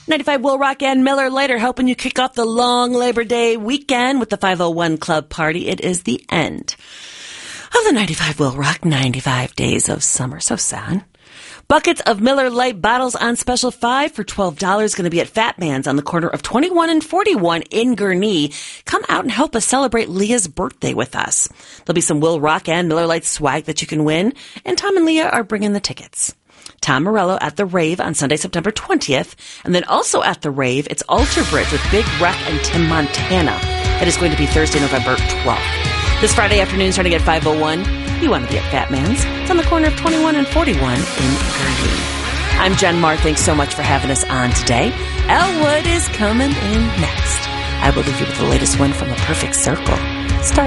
95 Will Rock and Miller Lite are helping you kick off the long Labor Day weekend with the 501 Club Party. It is the end of the 95 Will Rock 95 Days of Summer. So sad. Buckets of Miller Lite bottles on special 5 for $12. Going to be at Fat Man's on the corner of 21 and 41 in Gurnee. Come out and help us celebrate Leah's birthday with us. There'll be some Will Rock and Miller Lite swag that you can win. And Tom and Leah are bringing the tickets. Tom Morello at the Rave on Sunday, September 20th. And then also at the Rave, it's Alter Bridge with Big Wreck and Tim Montana. That is going to be Thursday, November 12th. This Friday afternoon, starting at 5:01. You want to be at Fat Man's. It's on the corner of 21 and 41 in Gurnee. I'm Jen Marr. Thanks so much for having us on today. Elwood is coming in next. I will leave you with the latest one from A Perfect Circle.